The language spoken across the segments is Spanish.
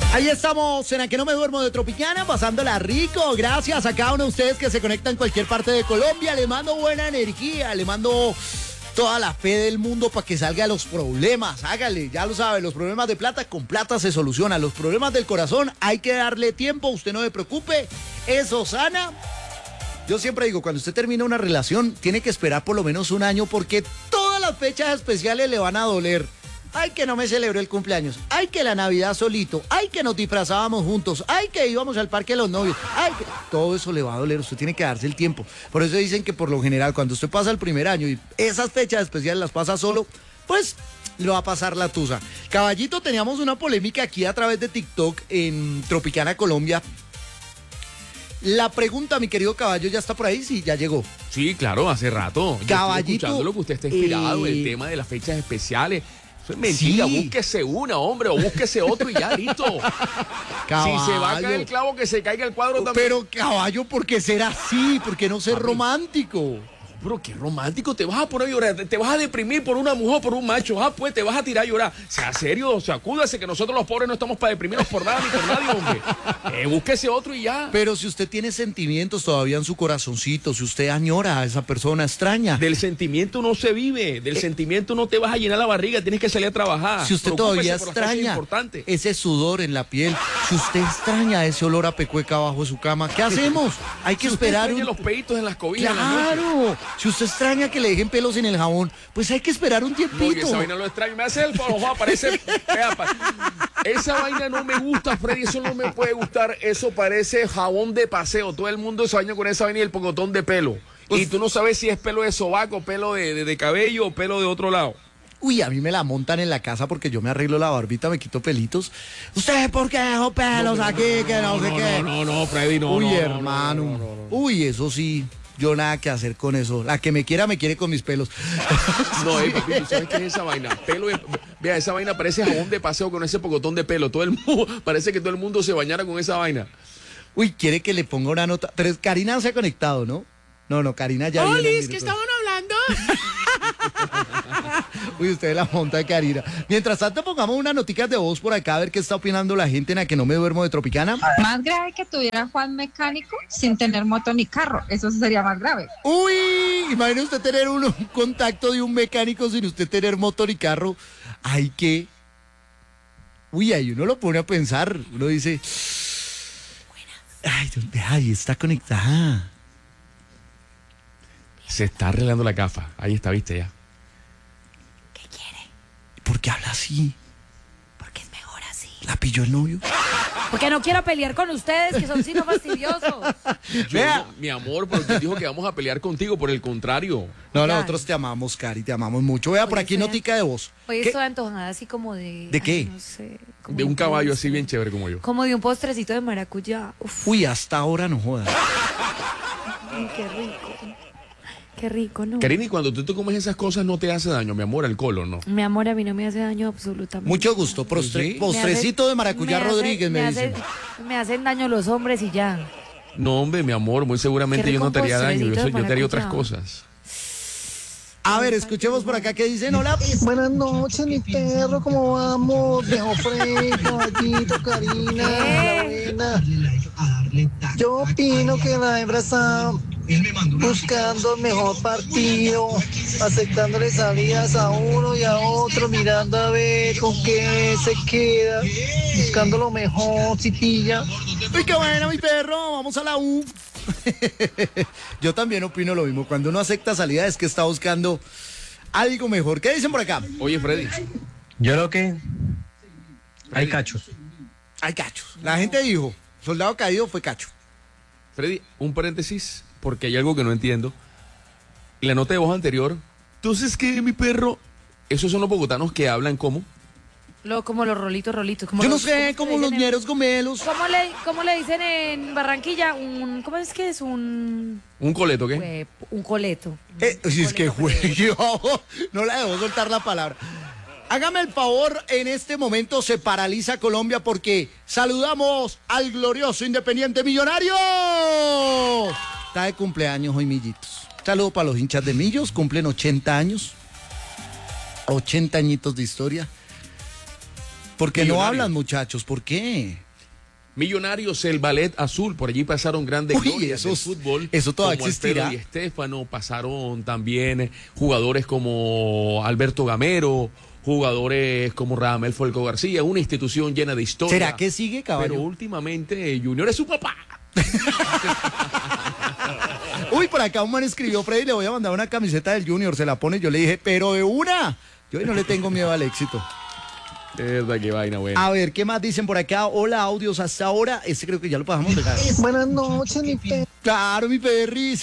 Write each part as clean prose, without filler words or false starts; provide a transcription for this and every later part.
Ahí estamos en A Que No Me Duermo de Tropicana, pasándola rico. Gracias a cada uno de ustedes que se conectan en cualquier parte de Colombia. Le mando buena energía, le mando toda la fe del mundo para que salga de los problemas. Hágale, ya lo sabe, los problemas de plata con plata se solucionan. Los problemas del corazón hay que darle tiempo, usted no se preocupe, eso sana. Yo siempre digo, cuando usted termina una relación, tiene que esperar por lo menos un año porque todas las fechas especiales le van a doler. Ay, que no me celebró el cumpleaños. Ay, que la Navidad solito. Ay, que nos disfrazábamos juntos. Ay, que íbamos al parque de los novios. Ay, que todo eso le va a doler. Usted tiene que darse el tiempo. Por eso dicen que por lo general, cuando usted pasa el primer año y esas fechas especiales las pasa solo, pues le va a pasar la tusa. Caballito, teníamos una polémica aquí a través de TikTok en Tropicana, Colombia. La pregunta, mi querido Caballo, ¿ya está por ahí? Sí, ya llegó. Sí, claro, hace rato. Caballito, yo estoy escuchando lo que usted está inspirado, el tema de las fechas especiales. Eso es mentira, sí. Búsquese una, hombre, o búsquese otro y ya, listo. Caballo. Si se va a caer el clavo, que se caiga el cuadro también. Pero, Caballo, ¿por qué ser así? ¿Por qué no ser romántico? Pero qué romántico, te vas a poner a llorar, te vas a deprimir por una mujer o por un macho, pues te vas a tirar a llorar. Sea serio, sacúdase, que nosotros los pobres no estamos para deprimirnos por nada ni por nadie, hombre. Búsquese otro y ya. Pero si usted tiene sentimientos todavía en su corazoncito, si usted añora a esa persona extraña. Del sentimiento no se vive, del sentimiento no te vas a llenar la barriga, tienes que salir a trabajar. Si usted todavía extraña ese sudor en la piel, si usted extraña ese olor a pecueca abajo de su cama, ¿qué hacemos? Hay que esperar los peitos en las cobijas. Claro. Si usted extraña que le dejen pelos en el jabón, pues hay que esperar un tiempito. No, esa vaina lo extraño. Me hace el favor, parece. Esa vaina no me gusta, Freddy. Eso no me puede gustar. Eso parece jabón de paseo. Todo el mundo se baña con esa vaina y el pocotón de pelo. Pues, y tú no sabes si es pelo de sobaco, pelo de cabello o pelo de otro lado. Uy, a mí me la montan en la casa porque yo me arreglo la barbita, me quito pelitos. ¿Usted por qué dejó pelos aquí? Que no sé qué. No, Freddy, no. Uy, hermano. Uy, eso sí. Yo nada que hacer con eso. La que me quiere con mis pelos. No, papi, ¿tú sabes qué es esa vaina? Vea, esa vaina parece jabón de paseo con ese pocotón de pelo. Parece que todo el mundo se bañara con esa vaina. Uy, quiere que le ponga una nota. Pero Karina se ha conectado, ¿no? No, Karina ya viene. ¡Olis! ¿Qué estaban hablando? Uy, usted la monta de Karina. Mientras tanto, pongamos unas noticas de voz por acá a ver qué está opinando la gente en A Que No Me Duermo de Tropicana. Más grave que tuviera Juan mecánico sin tener moto ni carro. Eso sería más grave. Uy, imagine usted tener un contacto de un mecánico sin usted tener moto ni carro. Hay que... Uy, ahí uno lo pone a pensar. Uno dice... Ay, está conectada. Se está arreglando la gafa. Ahí está, viste ya. ¿Qué quiere? ¿Por qué habla así? Porque es mejor así. ¿La pilló el novio? Porque no quiero pelear con ustedes, que son sino fastidiosos. No, mi amor, porque dijo que vamos a pelear contigo, por el contrario. No, nosotros te amamos, Cari, te amamos mucho. Vea, por aquí notica de voz. Hoy estoy antojada así como de... ¿De qué? No sé. De un caballo así bien chévere como yo. Como de un postrecito de maracuyá. Uf. Uy, hasta ahora no jodas. Ay, qué rico. Qué rico, ¿no? Karina, y cuando tú te comes esas cosas no te hace daño, mi amor, alcohol, ¿o no? Mi amor, a mí no me hace daño absolutamente. Mucho gusto. ¿Sí? Postrecito de maracuyá Rodríguez, me dicen. Me hacen daño los hombres y ya. No, hombre, mi amor, muy seguramente yo no te haría daño, yo te haría otras cosas. A ver, escuchemos por acá qué dicen. Hola. Buenas noches, mi perro, ¿cómo vamos? Viejo Freddy, caballito, Karina, la buena. Yo opino que la hembra está buscando el mejor partido, aceptándole salidas a uno y a otro, mirando a ver con qué se queda, buscando lo mejor, si pilla. Uy, qué bueno, mi perro, vamos a la U. Yo también opino lo mismo. Cuando uno acepta salida es que está buscando algo mejor. ¿Qué dicen por acá? Oye, Freddy. Yo lo que... Hay cachos. Hay cachos. La gente dijo, soldado caído fue cacho. Freddy, un paréntesis, porque hay algo que no entiendo. La nota de voz anterior, entonces, ¿qué, mi perro? Esos son los bogotanos que hablan ¿cómo? Como los rolitos. Yo no sé, como los ñeros gomelos. ¿Cómo le dicen en Barranquilla? ¿Cómo es que es un...? ¿Un coleto qué? Un coleto. Si es que juego, no la debo soltar la palabra. Hágame el favor, en este momento se paraliza Colombia porque saludamos al glorioso Independiente Millonario. Está de cumpleaños hoy, Millitos. Saludo para los hinchas de Millos, cumplen 80 años. 80 añitos de historia. ¿Por qué no Millonarios. hablan, muchachos? ¿Por qué? Millonarios, el Ballet Azul, por allí pasaron grandes Uy, glorias del fútbol. eso todavía como existirá. Alfredo Di Stéfano, pasaron también jugadores como Alberto Gamero, jugadores como Radamel Falcao García, una institución llena de historia. ¿Será que sigue, caballo? Pero últimamente Junior es su papá. Uy, por acá un man escribió, Freddy, le voy a mandar una camiseta del Junior, se la pone, yo le dije, pero de una. Yo hoy no le tengo miedo al éxito. Es verdad, qué vaina buena. A ver, ¿qué más dicen por acá? Hola, audios hasta ahora. Este creo que ya lo pasamos de acá. Buenas noches, mi perro. Claro, mi perris.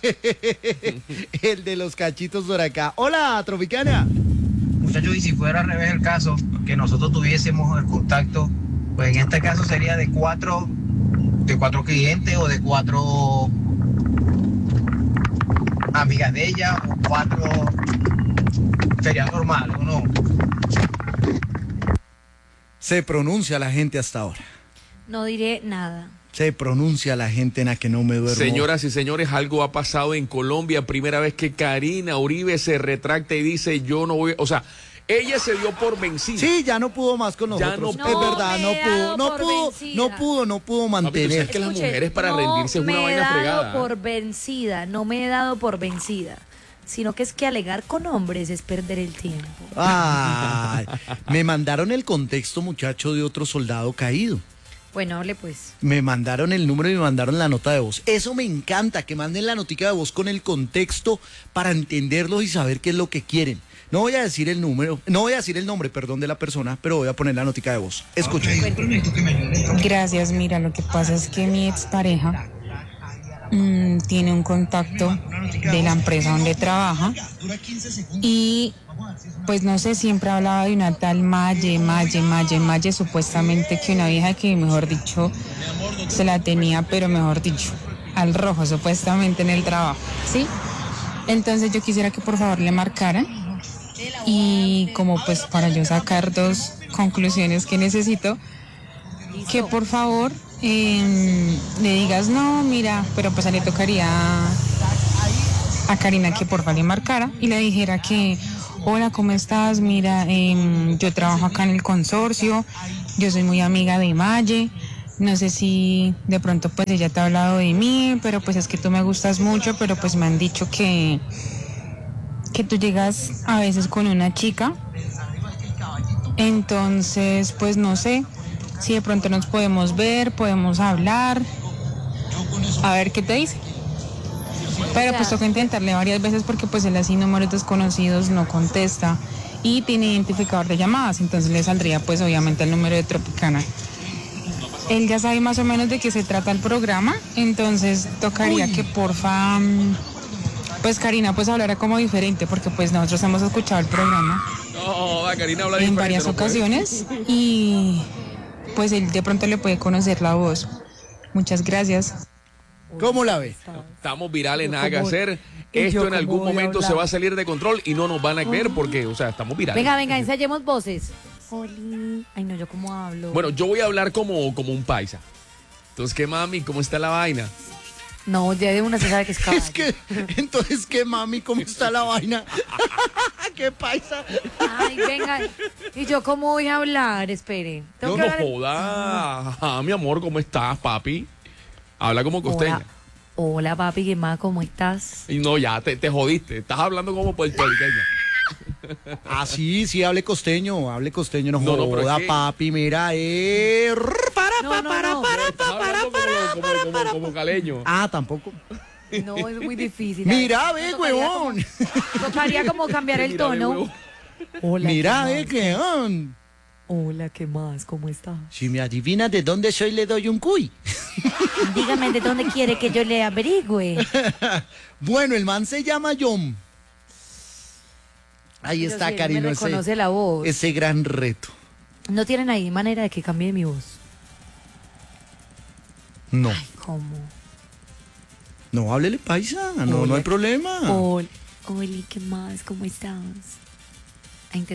El de los cachitos por acá. Hola, Tropicana. Muchachos, y si fuera al revés el caso, que nosotros tuviésemos el contacto, pues en este caso sería de cuatro clientes o de 4 amigas de ella o 4 sería normal, ¿o no? Se pronuncia la gente hasta ahora. No diré nada. Se pronuncia la gente en la que no me duermo. Señoras y señores, algo ha pasado en Colombia. Primera vez que Karina Uribe se retracta y dice, yo no voy, o sea, ella se dio por vencida. Sí, ya no pudo más con Ya nosotros. no Es pudo. verdad, No me he dado por no pudo Papi, tú sabes mantener. que las Escuche, mujeres para no rendirse es una me he vaina dado fregada. por vencida, no me he dado por vencida, sino que es que alegar con hombres es perder el tiempo. Ay, me mandaron el contexto, muchacho, de otro soldado caído. Bueno, hable pues. Me mandaron el número y me mandaron la nota de voz. Eso me encanta, que manden la notica de voz con el contexto para entenderlos y saber qué es lo que quieren. No voy a decir el número, no voy a decir el nombre, perdón, de la persona, pero voy a poner la notica de voz. Escuchen. Gracias, mira, lo que pasa es que mi expareja tiene un contacto de la empresa donde trabaja y pues no sé, siempre hablaba de una tal Maye, supuestamente que una vieja que mejor dicho se la tenía, pero mejor dicho, al rojo supuestamente en el trabajo, ¿sí? Entonces yo quisiera que por favor le marcaran y como pues para yo sacar 2 conclusiones que necesito, que por favor le digas, no, mira, pero pues le tocaría a Karina que por favor le marcara y le dijera que, hola, ¿cómo estás? Mira, yo trabajo acá en el consorcio, yo soy muy amiga de Maye, no sé si de pronto pues ella te ha hablado de mí, pero pues es que tú me gustas mucho, pero pues me han dicho que tú llegas a veces con una chica, entonces pues no sé si de pronto nos podemos ver, podemos hablar, a ver qué te dice. Pero pues toca intentarle varias veces porque pues él así números desconocidos no contesta y tiene identificador de llamadas, entonces le saldría pues obviamente el número de Tropicana. Él ya sabe más o menos de qué se trata el programa, entonces tocaría que porfa, pues Karina pues hablara como diferente porque pues nosotros hemos escuchado el programa Karina habla en diferente, varias ¿no puede? ocasiones y pues él de pronto le puede conocer la voz. Muchas gracias. ¿Cómo la ve? Estamos virales, nada que ¿Cómo? hacer. ¿Y Esto yo en algún cómo voy a momento se hablar? va a salir de control y no nos van a creer porque, o sea, estamos virales. Venga, ensayemos voces. Oli. Ay, no, ¿yo cómo hablo? Bueno, yo voy a hablar como un paisa. Entonces, ¿qué mami? ¿Cómo está la vaina? No, ya de una se sabe que es caballo. Es que, entonces, ¿qué mami? ¿Cómo está la vaina? ¿Qué paisa? Ay, venga. ¿Y yo cómo voy a hablar? Espere. Tengo No que nos hablar. joda. Ah, mi amor, ¿cómo estás, papi? Habla como costeña. Hola, papi, ¿qué más? ¿Cómo estás? Y no, ya te jodiste. Estás hablando como puertorriqueña. Ah, sí, hable costeño, no, No, pero joda, es que- papi, mira, Estás hablando como caleño. Ah, tampoco. No, es muy difícil. Mira, Me ve, tocaría huevón. Tocaría como cambiar el Mira, tono. huevo. Hola, Mira, ¿qué ve, más? weón. Hola, ¿qué más? ¿Cómo estás? Si me adivinas de dónde soy, le doy un cuy. Dígame de dónde quiere que yo le averigüe. Bueno, el man se llama John. Ahí Pero está, si él Karina, me reconoce la voz. ese gran reto. No tienen ahí manera de que cambie mi voz. No, ¿Cómo? no, háblele paisa, no Hola. hay problema. Hola, ¿qué más? ¿Cómo estás?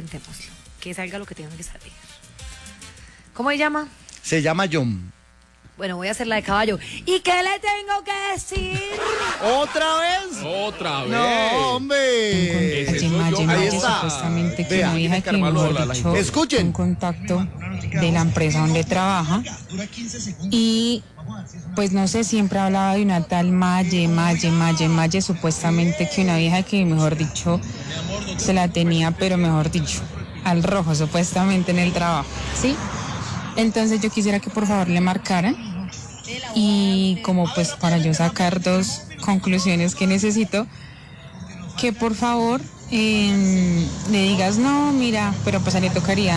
Intentémoslo. Que salga lo que tenga que salir. ¿Cómo se llama? Se llama John. Bueno, voy a hacer la de caballo. ¿Y qué le tengo que decir? ¿Otra vez? Otra vez. No, hombre. Ese soy yo. Ahí Maye, está. supuestamente que Vea, una vieja que Carvalho, mejor la dicho, Escuchen. un contacto de la empresa donde trabaja y pues no sé, siempre hablaba de una tal Maye, supuestamente que una vieja que mejor dicho se la tenía, pero mejor dicho, al rojo supuestamente en el trabajo, ¿sí? Entonces yo quisiera que por favor le marcaran y como pues para yo sacar dos conclusiones que necesito, que por favor le digas no, mira, pero pues a le tocaría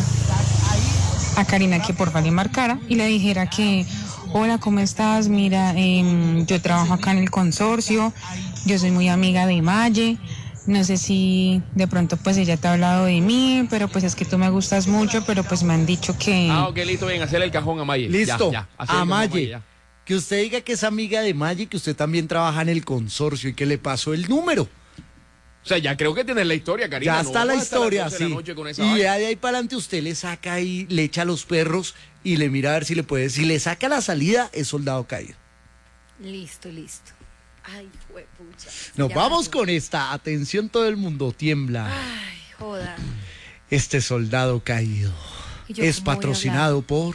a Karina que por favor le marcara y le dijera que hola, ¿cómo estás? Mira, yo trabajo acá en el consorcio, yo soy muy amiga de Maye, no sé si de pronto pues ella te ha hablado de mí, pero pues es que tú me gustas mucho, pero pues me han dicho que... Ah, ok, listo, bien, hacerle el cajón a Maye. Listo, Ya, hacerle el a cajón Maye. ya. Que usted diga que es amiga de Maye, que usted también trabaja en el consorcio y que le pasó el número. O sea, ya creo que tienes la historia, Karina. Ya No está la vamos a estar a las historia, 12 de sí. la noche con esa Y vaina. ya de ahí para adelante usted le saca ahí, le echa a los perros y le mira a ver si le puede. Si le saca la salida, es soldado caído. Listo. Ay, juepucha. Nos Ya vamos pasó. con esta. Atención, todo el mundo tiembla. Ay, joda. Este soldado caído ¿Y yo es cómo voy a patrocinado por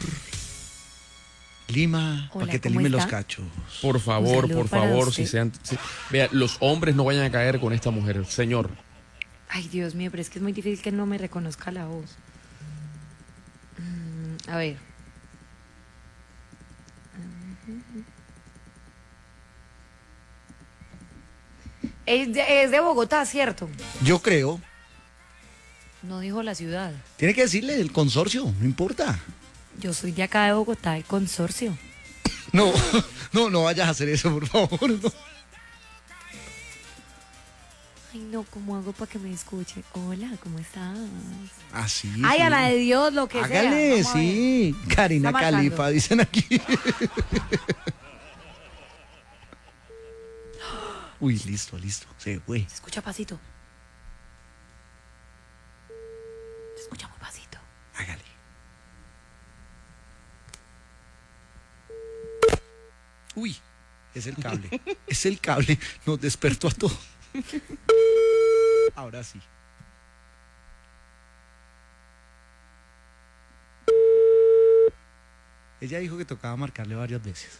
Lima, Hola, para que te ¿cómo limen los está? cachos. Por Un favor, saludo por para favor, usted. si sean... Vea, los hombres no vayan a caer con esta mujer, señor. Ay, Dios mío, pero es que es muy difícil que no me reconozca la voz. A ver. Es de Bogotá, ¿cierto? Yo creo. No dijo la ciudad. Tiene que decirle el consorcio, no importa. Yo soy de acá de Bogotá, el consorcio. No, no vayas a hacer eso, por favor. No. Ay, no, ¿cómo hago para que me escuche? Hola, ¿cómo estás? Así. Ay, sí. a la de Dios, lo que sea. Hágale, Vamos a ver. sí. Karina Está marcando. Califa, dicen aquí. Uy, listo. Se fue. Se escucha pasito. Se escucha muy pasito. Hágale. Uy, es el cable. Es el cable. Nos despertó a todos. Ahora sí. Ella dijo que tocaba marcarle varias veces.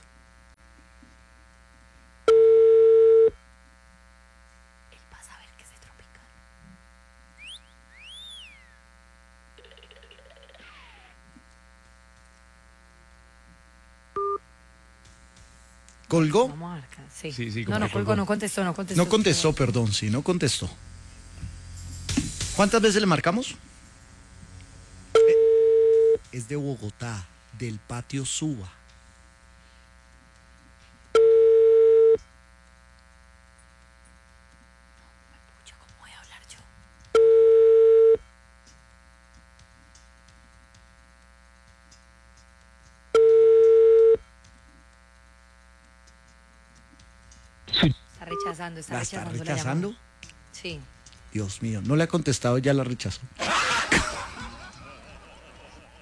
Él va a saber que es tropical. ¿Colgó? Vamos a marcar, sí. Sí, No, como no que colgó, colgó. no contestó. No contestó, perdón, sí, no contestó. ¿Cuántas veces le marcamos? Es de Bogotá, del patio Suba. Pucha, ¿cómo voy a hablar yo? Está rechazando, ¿La está la rechazando? llamada. Sí. Dios mío, no le ha contestado, ya la rechazó.